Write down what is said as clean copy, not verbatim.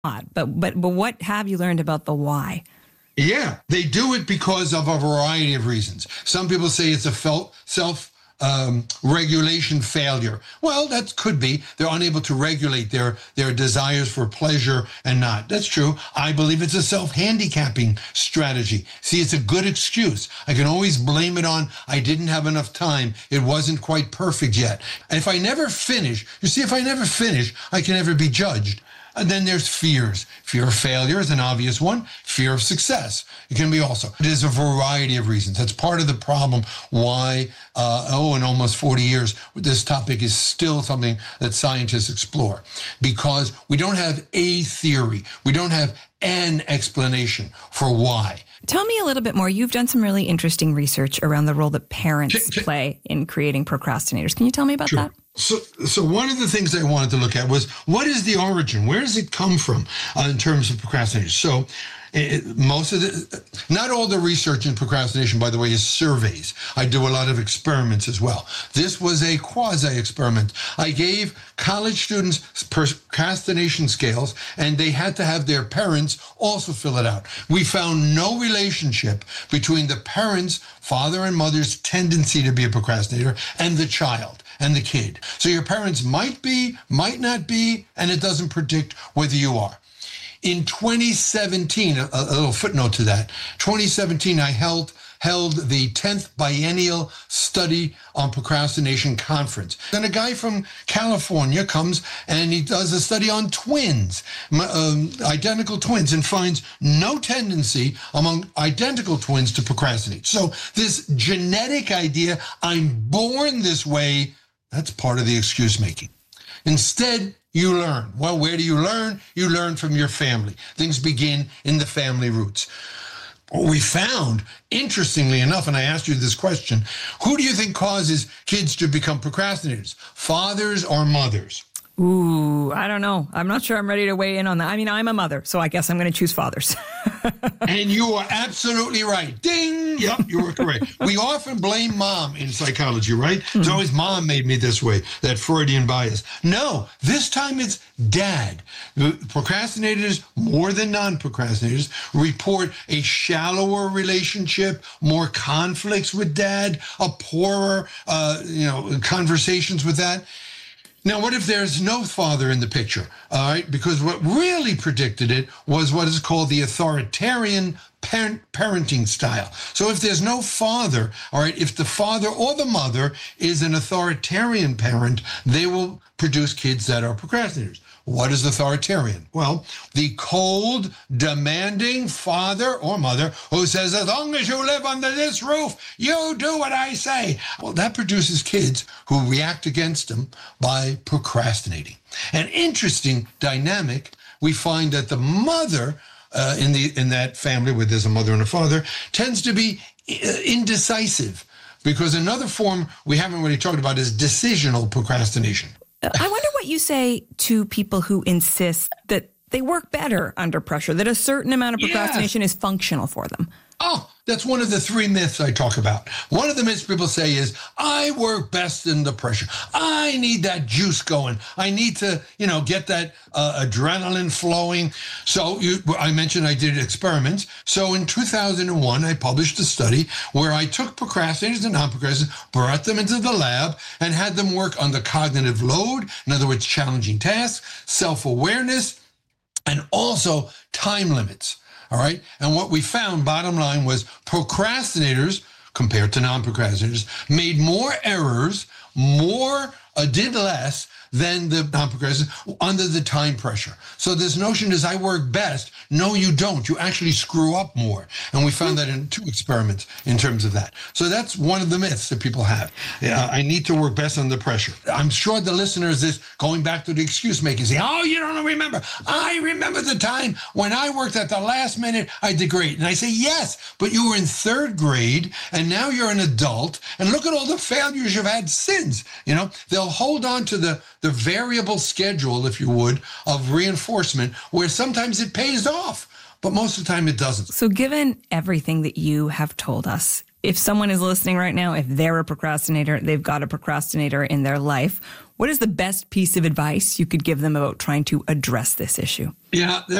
But what have you learned about the why? Yeah, they do it because of a variety of reasons. Some people say it's a self-regulation failure. Well, that could be. They're unable to regulate their desires for pleasure and not. That's true. I believe it's a self-handicapping strategy. See, it's a good excuse. I can always blame it on, I didn't have enough time. It wasn't quite perfect yet. And if I never finish, I can never be judged. And then there's fears. Fear of failure is an obvious one. Fear of success. It can be also. There's a variety of reasons. That's part of the problem why, in almost 40 years, this topic is still something that scientists explore. Because we don't have a theory. We don't have an explanation for why. Tell me a little bit more. You've done some really interesting research around the role that parents play in creating procrastinators. Can you tell me about that? So one of the things I wanted to look at was, what is the origin? Where does it come from in terms of procrastinators? So not all the research in procrastination, by the way, is surveys. I do a lot of experiments as well. This was a quasi-experiment. I gave college students procrastination scales, and they had to have their parents also fill it out. We found no relationship between the parents, father and mother's tendency to be a procrastinator, and the child and the kid. So your parents might be, might not be, and it doesn't predict whether you are. In 2017, a little footnote to that, 2017, I held the 10th Biennial Study on Procrastination Conference. Then a guy from California comes and he does a study on twins, identical twins, and finds no tendency among identical twins to procrastinate. So this genetic idea, I'm born this way, that's part of the excuse making. Instead, you learn. Well, where do you learn? You learn from your family. Things begin in the family roots. What we found, interestingly enough, and I asked you this question, who do you think causes kids to become procrastinators? Fathers or mothers? Ooh, I don't know. I'm not sure I'm ready to weigh in on that. I mean, I'm a mother, so I guess I'm going to choose fathers. And you are absolutely right. Ding! Yep, you were correct. We often blame mom in psychology, right? Mm-hmm. It's always mom made me this way, that Freudian bias. No, this time it's dad. Procrastinators, more than non-procrastinators, report a shallower relationship, more conflicts with dad, a poorer, conversations with that. Now, what if there's no father in the picture? All right, because what really predicted it was what is called the authoritarian parenting style. So if there's no father, all right, if the father or the mother is an authoritarian parent, they will produce kids that are procrastinators. What is authoritarian? Well, the cold, demanding father or mother who says, as long as you live under this roof, you do what I say. Well, that produces kids who react against them by procrastinating. An interesting dynamic, we find that the mother in that family where there's a mother and a father tends to be indecisive, because another form we haven't really talked about is decisional procrastination. I wonder what you say to people who insist that they work better under pressure, that a certain amount of procrastination is functional for them. Oh, that's one of the three myths I talk about. One of the myths people say is, I work best under pressure. I need that juice going. I need to, get that adrenaline flowing. So I mentioned I did experiments. So in 2001, I published a study where I took procrastinators and non-procrastinators, brought them into the lab, and had them work under cognitive load, in other words, challenging tasks, self-awareness, and also time limits. All right. And what we found, bottom line, was procrastinators, compared to non-procrastinators, made more errors, did less than the non-procrastinators under the time pressure. So this notion is I work best. No, you don't. You actually screw up more. And we found that in 2 experiments in terms of that. So that's one of the myths that people have. I need to work best under pressure. I'm sure the listeners is going back to the excuse making, saying, oh, you don't remember. I remember the time when I worked at the last minute, I did great. And I say, yes, but you were in 3rd grade and now you're an adult. And look at all the failures you've had since. They'll hold on to the variable schedule, if you would, of reinforcement, where sometimes it pays off, but most of the time it doesn't. So given everything that you have told us, if someone is listening right now, if they're a procrastinator, they've got a procrastinator in their life, what is the best piece of advice you could give them about trying to address this issue? Yeah,